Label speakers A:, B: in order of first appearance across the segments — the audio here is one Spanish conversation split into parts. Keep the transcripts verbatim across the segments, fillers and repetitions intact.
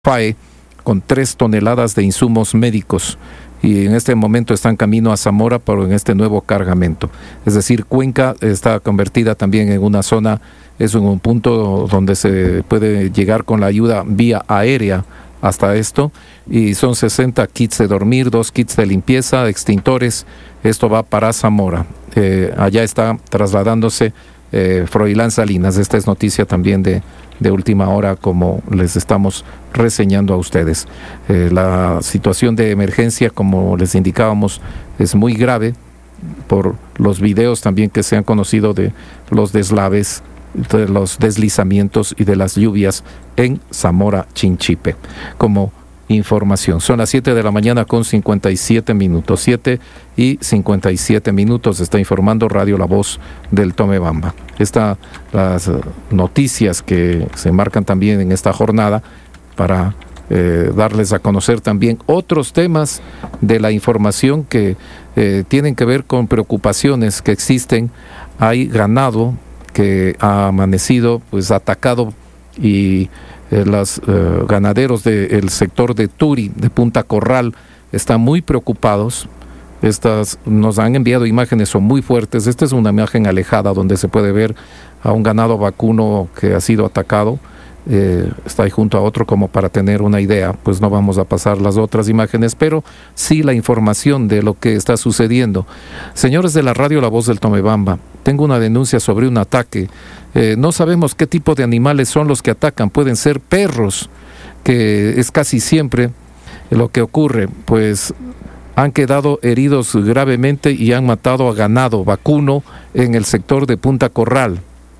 A: F A E con tres toneladas de insumos médicos y en este momento están camino a Zamora por en este nuevo cargamento. Es decir, Cuenca está convertida también en una zona, es un punto donde se puede llegar con la ayuda vía aérea hasta esto, y son sesenta kits de dormir, dos kits de limpieza, extintores. Esto va para Zamora. Eh, allá está trasladándose eh, Froilán Salinas. Esta es noticia también de, de última hora, como les estamos reseñando a ustedes. Eh, la situación de emergencia, como les indicábamos, es muy grave por los videos también que se han conocido de los deslaves, de los deslizamientos y de las lluvias en Zamora Chinchipe. Como información, son las siete de la mañana con cincuenta y siete minutos, siete y cincuenta y siete minutos, está informando Radio La Voz del Tomebamba. Estas las noticias que se marcan también en esta jornada para eh, darles a conocer también otros temas de la información que eh, tienen que ver con preocupaciones que existen. Hay ganado que ha amanecido pues atacado y eh, los eh, ganaderos del sector de Turi, de Punta Corral, están muy preocupados. Estas nos han enviado imágenes, son muy fuertes. Esta es una imagen alejada donde se puede ver a un ganado vacuno que ha sido atacado. Eh, está ahí junto a otro como para tener una idea. Pues no vamos a pasar las otras imágenes, pero sí la información de lo que está sucediendo. Señores de la radio La Voz del Tomebamba, tengo una denuncia sobre un ataque. Eh, no sabemos qué tipo de animales son los que atacan. Pueden ser perros, que es casi siempre lo que ocurre. Pues han quedado heridos gravemente y han matado a ganado vacuno en el sector de Punta Corral.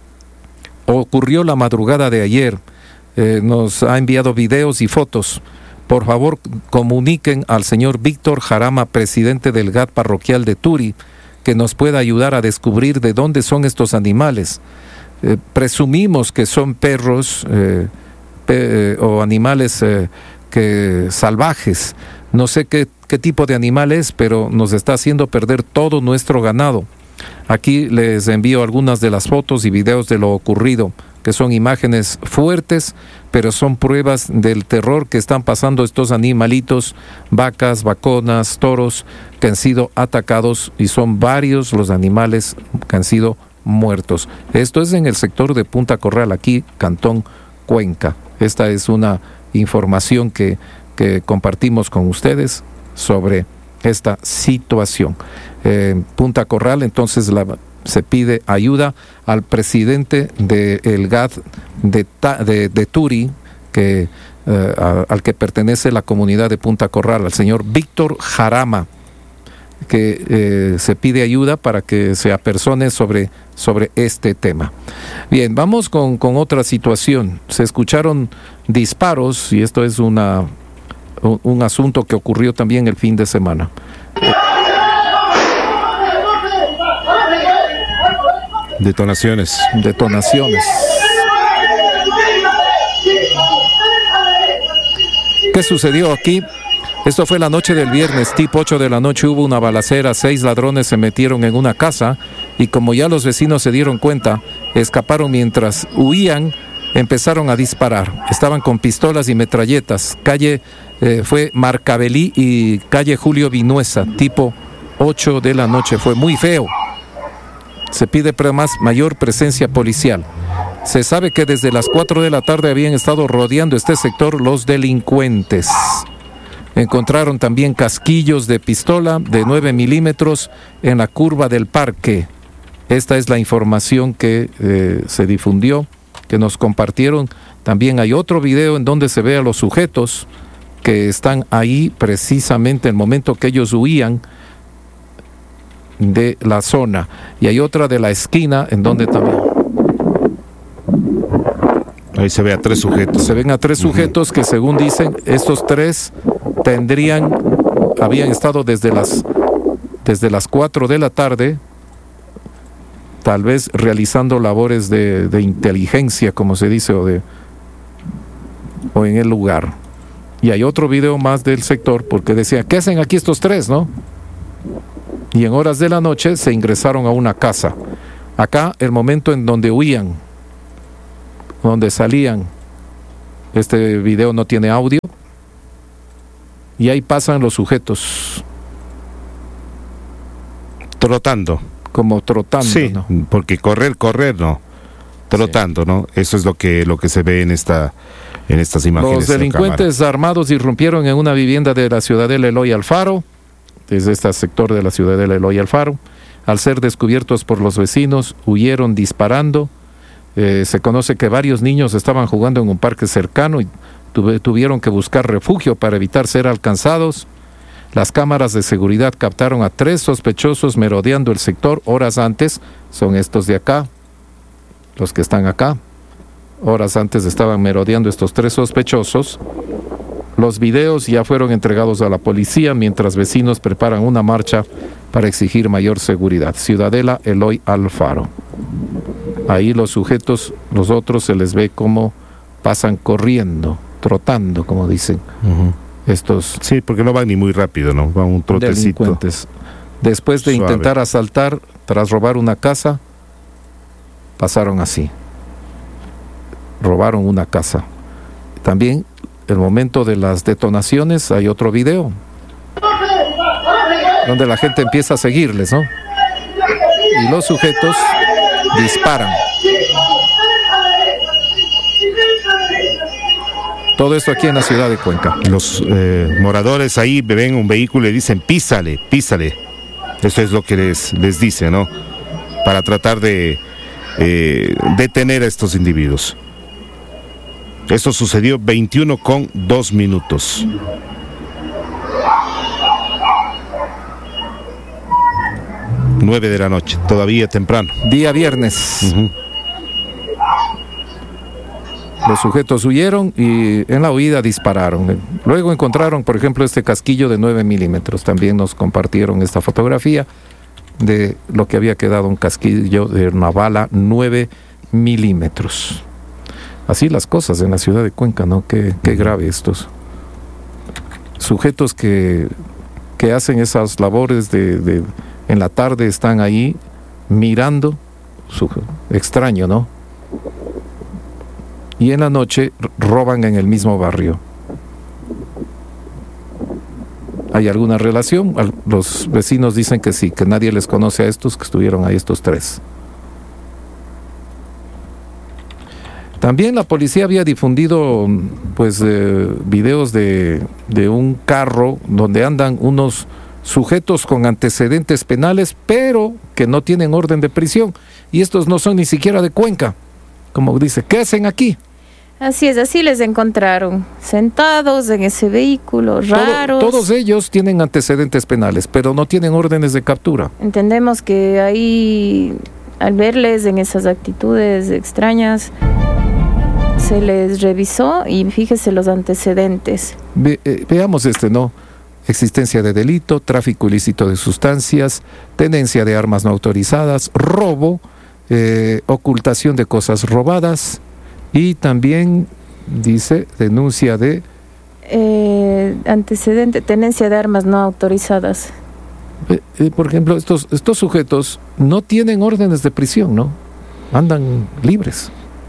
A: Ocurrió la madrugada de ayer. Eh, nos ha enviado videos y fotos. Por favor, comuniquen al señor Víctor Jarama, presidente del G A T parroquial de Turi, que nos pueda ayudar a descubrir de dónde son estos animales. Eh, presumimos que son perros eh, pe- eh, o animales eh, que salvajes. No sé qué, qué tipo de animal es, pero nos está haciendo perder todo nuestro ganado. Aquí les envío algunas de las fotos y videos de lo ocurrido, que son imágenes fuertes, pero son pruebas del terror que están pasando estos animalitos, vacas, vaconas, toros, que han sido atacados, y son varios los animales que han sido muertos. Esto es en el sector de Punta Corral, aquí, Cantón Cuenca. Esta es una información que, que compartimos con ustedes sobre esta situación. Eh, Punta Corral, entonces la, se pide ayuda al presidente del G A T de, de, de Turi, que, eh, a, al que pertenece la comunidad de Punta Corral, al señor Víctor Jarama, que eh, se pide ayuda para que se apersone sobre, sobre este tema. Bien, vamos con, con otra situación. Se escucharon disparos, y esto es una, un, un asunto que ocurrió también el fin de semana.
B: Detonaciones.
A: Detonaciones. ¿Qué sucedió aquí? Esto fue la noche del viernes, tipo ocho de la noche, hubo una balacera, seis ladrones se metieron en una casa y como ya los vecinos se dieron cuenta, escaparon mientras huían, empezaron a disparar. Estaban con pistolas y metralletas. Calle eh, fue Marcabelí y calle Julio Vinuesa, tipo ocho de la noche. Fue muy feo. Se pide más mayor presencia policial. Se sabe que desde las cuatro de la tarde habían estado rodeando este sector los delincuentes. Encontraron también casquillos de pistola de nueve milímetros en la curva del parque. Esta es la información que eh, se difundió, que nos compartieron. También hay otro video en donde se ve a los sujetos que están ahí precisamente en el momento que ellos huían de la zona. Y hay otra de la esquina en donde también...
B: Ahí se ve a tres sujetos.
A: Se ven a tres sujetos uh-huh. que según dicen, estos tres tendrían, habían estado desde las, desde las cuatro de la tarde, tal vez realizando labores de, de inteligencia, como se dice, o, de, o en el lugar. Y hay otro video más del sector, porque decía, ¿qué hacen aquí estos tres, no? Y en horas de la noche se ingresaron a una casa. Acá el momento en donde huían, donde salían Este video no tiene audio. Y ahí pasan los sujetos.
B: Trotando.
A: Como trotando,
B: Sí,
A: ¿no?
B: porque correr, correr, no. Trotando, sí. ¿no? Eso es lo que, lo que se ve en esta, en estas imágenes.
A: Los delincuentes de armados irrumpieron en una vivienda de la Ciudadela Eloy Alfaro, desde este sector de la Ciudadela Eloy Alfaro. Al ser descubiertos por los vecinos, huyeron disparando. Eh, se conoce que varios niños estaban jugando en un parque cercano y tuve, tuvieron que buscar refugio para evitar ser alcanzados. Las cámaras de seguridad captaron a tres sospechosos merodeando el sector horas antes. Son estos de acá, los que están acá. Horas antes estaban merodeando estos tres sospechosos. Los videos ya fueron entregados a la policía mientras vecinos preparan una marcha para exigir mayor seguridad. Ciudadela Eloy Alfaro. Ahí los sujetos, los otros se les ve como pasan corriendo, trotando, como dicen. Uh-huh. Estos
B: sí, porque no van ni muy rápido, ¿no? Van un trotecito.
A: Delincuentes. Después de
B: Suave.
A: intentar asaltar, tras robar una casa, pasaron así. Robaron una casa. También, el momento de las detonaciones, hay otro video donde la gente empieza a seguirles, ¿no? Y los sujetos disparan. Todo esto aquí en la ciudad de Cuenca.
B: Los eh, moradores ahí ven un vehículo y dicen, písale, písale. Eso es lo que les, les dice, ¿no? Para tratar de eh, detener a estos individuos. Esto sucedió veintiuno con dos minutos. nueve de la noche, todavía temprano.
A: Día viernes. Uh-huh. Los sujetos huyeron y en la huida dispararon. Luego encontraron, por ejemplo, este casquillo de nueve milímetros. También nos compartieron esta fotografía de lo que había quedado un casquillo de una bala nueve milímetros. Así las cosas en la ciudad de Cuenca, ¿no? Qué, qué grave estos sujetos que, que hacen esas labores de, de en la tarde, están ahí mirando, su, extraño, ¿no? Y en la noche roban en el mismo barrio. ¿Hay alguna relación? Los vecinos dicen que sí, que nadie les conoce a estos, que estuvieron ahí estos tres. También la policía había difundido pues eh, videos de, de un carro donde andan unos sujetos con antecedentes penales, pero que no tienen orden de prisión. Y estos no son ni siquiera de Cuenca. Como dice, ¿qué hacen aquí?
C: Así es, así les encontraron, sentados en ese vehículo, raros.
A: Todo, todos ellos tienen antecedentes penales, pero no tienen órdenes de captura.
C: Entendemos que ahí, al verles en esas actitudes extrañas, se les revisó y fíjese los antecedentes.
A: Ve, eh, veamos este, ¿no? Existencia de delito, tráfico ilícito de sustancias, tenencia de armas no autorizadas, robo, eh, ocultación de cosas robadas. Y también dice denuncia de
C: eh, antecedente, tenencia de armas no autorizadas.
A: Eh, eh, por ejemplo, estos, estos sujetos no tienen órdenes de prisión, ¿no? Andan libres.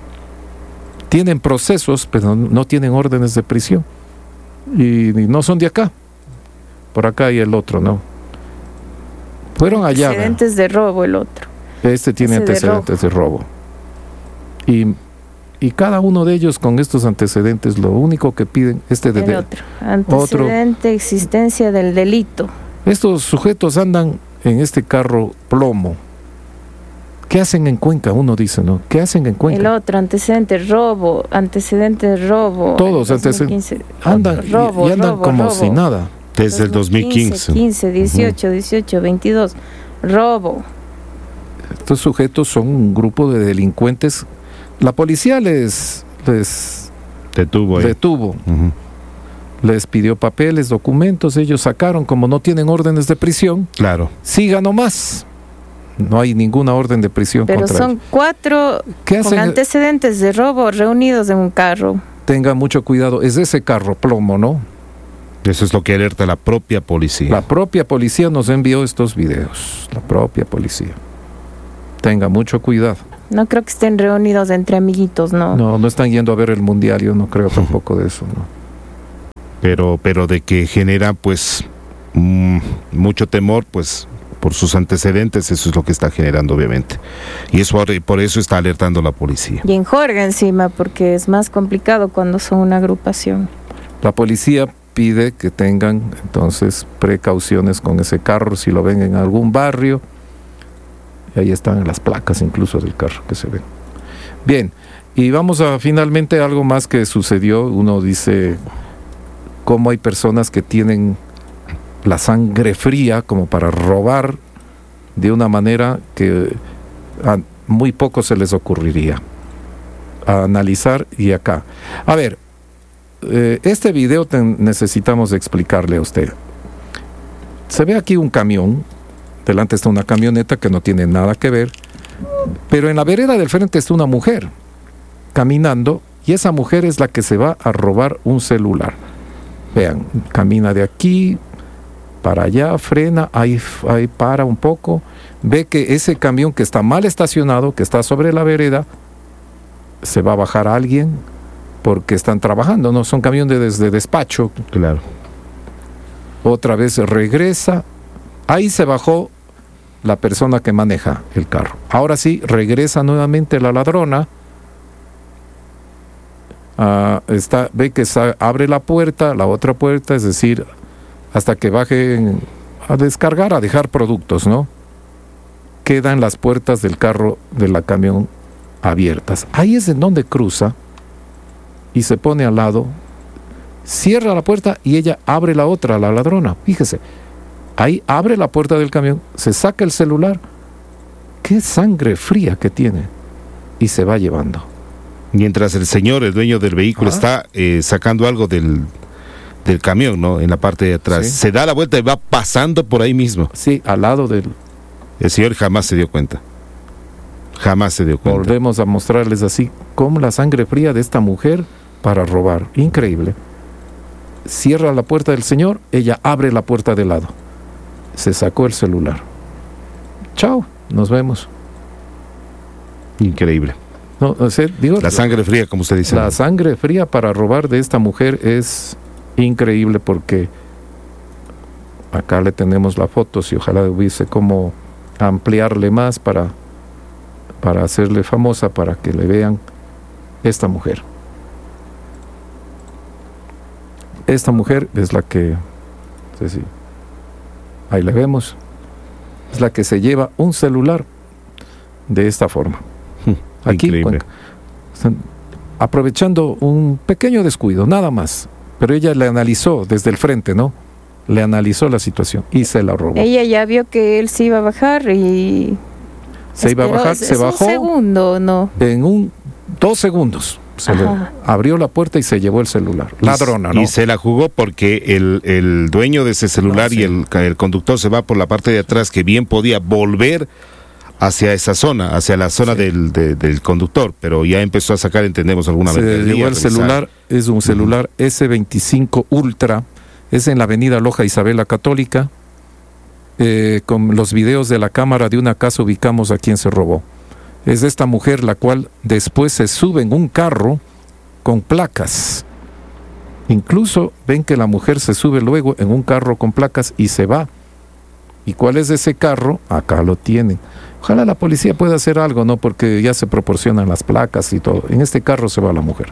A: Tienen procesos, pero no tienen órdenes de prisión. Y, y no son de acá. Por acá hay el otro, ¿no? Fueron allá.
C: Antecedentes de robo el otro.
A: Este tiene Ese antecedentes de robo. de robo. Y Y cada uno de ellos con estos antecedentes, lo único que piden, este de,
C: el otro, antecedente, otro, existencia del delito.
A: Estos sujetos andan en este carro plomo. ¿Qué hacen en Cuenca? Uno dice, ¿no? ¿Qué hacen en Cuenca?
C: El otro, antecedente, robo, antecedente, robo.
A: Todos antecedentes. Andan, robo, y, y andan robo, como robo. Si nada.
B: Desde el dos mil quince.
C: quince, dieciocho, uh-huh. dieciocho, veintidós. Robo.
A: Estos sujetos son un grupo de delincuentes. La policía les, les
B: detuvo, eh.
A: detuvo. Uh-huh. Les pidió papeles, documentos, ellos sacaron, como no tienen órdenes de prisión.
B: Claro.
A: Siga nomás. No hay ninguna orden de prisión
C: Pero
A: contra
C: son
A: ellos.
C: Cuatro con antecedentes de robo reunidos en un carro.
A: Tenga mucho cuidado, es ese carro plomo, ¿no?
B: Eso es lo que alerta la propia policía.
A: La propia policía nos envió estos videos, la propia policía. Tenga mucho cuidado.
C: No creo que estén reunidos entre amiguitos, ¿no?
A: No, no están yendo a ver el mundial, yo no creo tampoco de eso, ¿no?
B: Pero, pero de que genera, pues, mmm, mucho temor, pues, por sus antecedentes, eso es lo que está generando, obviamente. Y eso por eso está alertando la policía.
C: Y en Jorge encima, porque es más complicado cuando son una agrupación.
A: La policía pide que tengan, entonces, precauciones con ese carro, si lo ven en algún barrio. Y ahí están las placas incluso del carro que se ven. Bien, y vamos a finalmente algo más que sucedió. Uno dice, cómo hay personas que tienen la sangre fría como para robar de una manera que a muy poco se les ocurriría. A analizar y acá. A ver, eh, este video ten, necesitamos explicarle a usted. Se ve aquí un camión, delante está una camioneta que no tiene nada que ver, pero en la vereda del frente está una mujer caminando y esa mujer es la que se va a robar un celular. Vean, camina de aquí para allá, frena, ahí, ahí para un poco, ve que ese camión que está mal estacionado, que está sobre la vereda, se va a bajar a alguien porque están trabajando, no son camiones de, de despacho.
B: Claro.
A: Otra vez regresa, ahí se bajó la persona que maneja el carro. Ahora sí, regresa nuevamente la ladrona, uh, está, ve que sa- abre la puerta, la otra puerta, es decir, hasta que bajen a descargar, a dejar productos, ¿no? Quedan las puertas del carro de la camión abiertas. Ahí es en donde cruza y se pone al lado, cierra la puerta y ella abre la otra, la ladrona. Fíjese, ahí abre la puerta del camión, se saca el celular. Qué sangre fría que tiene. Y se va llevando.
B: Mientras el señor, el dueño del vehículo, ah. está eh, sacando algo del... del camión, ¿no? En la parte de atrás.
A: Sí.
B: Se da la vuelta y va pasando por ahí mismo.
A: Sí, al lado del...
B: El señor jamás se dio cuenta. Jamás se dio cuenta.
A: Volvemos a mostrarles así como la sangre fría de esta mujer para robar. Increíble. Cierra la puerta del señor, ella abre la puerta de lado. Se sacó el celular. Chao, nos vemos.
B: Increíble.
A: No, o sea, digo,
B: la sangre fría, como usted dice.
A: La sangre fría para robar de esta mujer es... increíble, porque acá le tenemos la foto, si ojalá hubiese cómo ampliarle más para, para hacerle famosa, para que le vean esta mujer. Esta mujer es la que, no sé si, ahí le vemos, es la que se lleva un celular de esta forma. Aquí,
B: increíble.
A: Bueno, aprovechando un pequeño descuido, nada más. Pero ella le analizó desde el frente, ¿no? Le analizó la situación y se la robó.
C: Ella ya vio que él se iba a bajar y...
A: Se
C: esperó,
A: iba a bajar,
C: es,
A: se
C: es
A: bajó.
C: un segundo, ¿no?
A: En un, dos segundos. Se le abrió la puerta y se llevó el celular. Ladrona, ¿no?
B: Y se la jugó porque el, el dueño de ese celular no, sí. y el, el conductor se va por la parte de atrás, que bien podía volver hacia esa zona, hacia la zona sí. del, de, del conductor, pero ya empezó a sacar, entendemos, alguna vez.
A: Se llevó el celular, es un celular uh-huh. ese veinticinco Ultra, es en la avenida Loja Isabel la Católica, eh, con los videos de la cámara de una casa ubicamos a quien se robó. Es esta mujer la cual después se sube en un carro con placas. Incluso ven que la mujer se sube luego en un carro con placas y se va. ¿Y cuál es ese carro? Acá lo tienen. Ojalá la policía pueda hacer algo, ¿no? Porque ya se proporcionan las placas y todo. En este carro se va la mujer.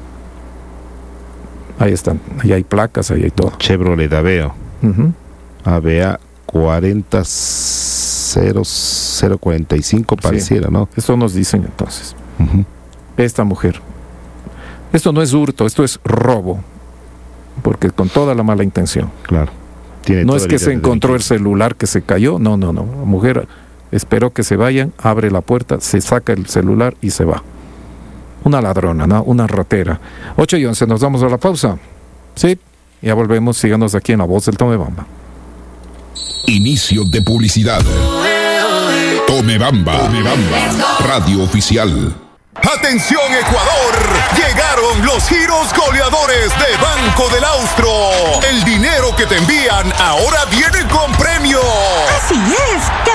A: Ahí están. Ahí hay placas, ahí hay todo.
B: Chevrolet Aveo.
A: Uh-huh.
B: A B A cuarenta cero cero cuarenta y cinco pareciera, sí. ¿no?
A: Eso nos dicen entonces.
B: Uh-huh.
A: Esta mujer. Esto no es hurto, esto es robo. Porque con toda la mala intención.
B: Claro. Tiene
A: no es que se encontró el celular que se cayó, no, no, no. La mujer esperó que se vayan, abre la puerta, se saca el celular y se va. Una ladrona, ¿no? Una ratera. ocho y once, nos vamos a la pausa. Sí, ya volvemos, síganos aquí en La Voz del Tomebamba.
D: Inicio de publicidad. Tomebamba, Tomebamba, radio oficial.
E: ¡Atención, Ecuador! Llegaron los giros goleadores de Banco del Austro. El dinero que te envían ahora viene con premio.
F: Así es. Cada giro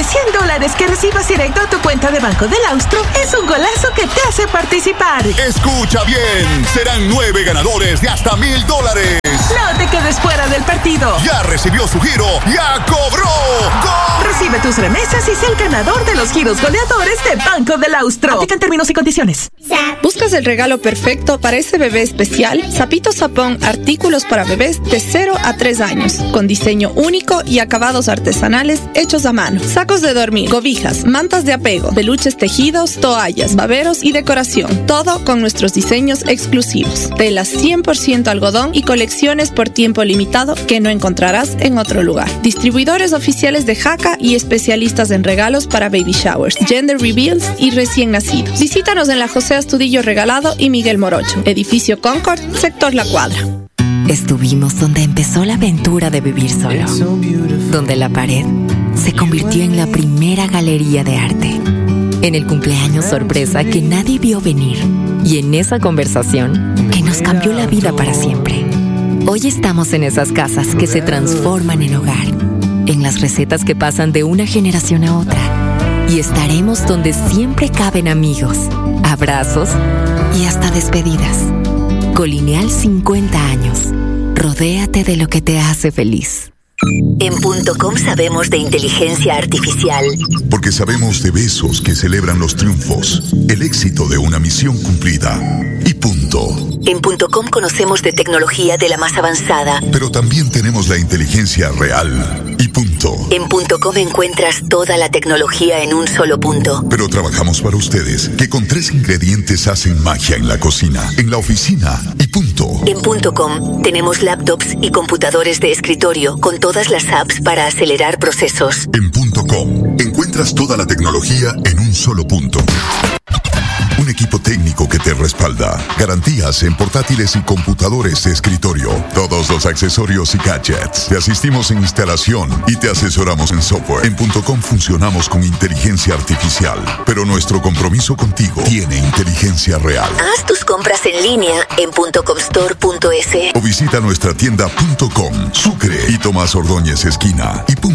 F: de cien dólares que recibas directo a tu cuenta de Banco del Austro es un golazo que te hace participar.
E: Escucha bien, serán nueve ganadores de hasta mil dólares.
F: No te quedes fuera del partido.
E: Ya recibió su giro, ya cobró. ¡Gol!
F: Recibe tus remesas y sé el ganador de los giros goleadores de Banco del Austro. Aplican términos y condiciones.
G: ¿Buscas el regalo perfecto para ese bebé especial? Sapito Sapón, artículos para bebés de cero a tres años, con diseño único y acabados artesanales hechos a mano. Sacos de dormir, cobijas, mantas de apego, peluches tejidos, toallas, baberos y decoración. Todo con nuestros diseños exclusivos. Telas cien por ciento algodón y colecciones por tiempo limitado que no encontrarás en otro lugar. Distribuidores oficiales de Jaca y especialistas en regalos para baby showers, gender reveals y recién nacidos. Visítanos en la José Astudillo Regalado y Miguel Morocho, edificio Concord, sector La Cuadra.
H: Estuvimos donde empezó la aventura de vivir solo, donde la pared se convirtió en la primera galería de arte, en el cumpleaños sorpresa que nadie vio venir y en esa conversación que nos cambió la vida para siempre. Hoy estamos en esas casas que se transforman en hogar, en las recetas que pasan de una generación a otra, y estaremos donde siempre caben amigos, abrazos y hasta despedidas. Colineal cincuenta años. Rodéate de lo que te hace feliz.
I: En punto com sabemos de inteligencia artificial.
J: Porque sabemos de besos que celebran los triunfos, el éxito de una misión cumplida. Y punto.
I: En punto com conocemos de tecnología de la más avanzada.
J: Pero también tenemos la inteligencia real. Y punto.
I: En punto com encuentras toda la tecnología en un solo punto.
J: Pero trabajamos para ustedes, que con tres ingredientes hacen magia en la cocina, en la oficina y punto.
I: En punto com tenemos laptops y computadores de escritorio con todas las apps para acelerar procesos.
J: En punto com encuentras toda la tecnología en un solo punto. Un equipo técnico que te respalda. Garantías en portátiles y computadores de escritorio. Todos los accesorios y gadgets. Te asistimos en instalación y te asesoramos en software. En punto com funcionamos con inteligencia artificial, pero nuestro compromiso contigo tiene inteligencia real.
I: Haz tus compras en línea en punto com store punto es.
J: O visita nuestra tienda punto com, Sucre y Tomás Ordóñez esquina y punto.